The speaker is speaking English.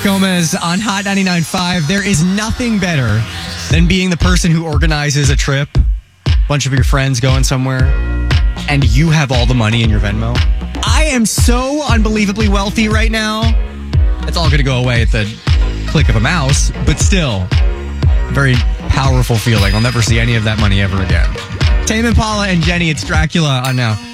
Gomez on Hot 99.5. There is nothing better than being the person who organizes a trip, a bunch of your friends going somewhere, and you have all the money in your Venmo. I am so unbelievably wealthy right now. It's all going to go away at the click of a mouse, but still, very powerful feeling. I'll never see any of that money ever again. Tame Impala and Jenny, it's Dracula on Now.